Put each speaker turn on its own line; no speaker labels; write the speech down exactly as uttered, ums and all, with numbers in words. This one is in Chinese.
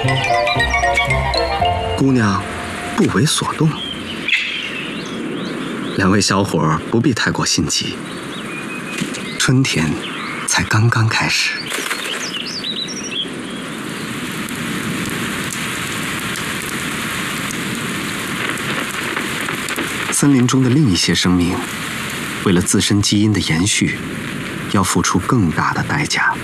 姑娘不为所动。两位小伙不必太过心急，春天才刚刚开始。森林中的另一些生命，为了自身基因的延续，要付出更大的代价。